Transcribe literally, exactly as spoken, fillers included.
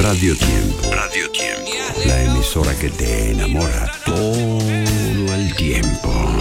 Radio Tiempo. Radio Tiempo. La emisora que te enamora todo el tiempo.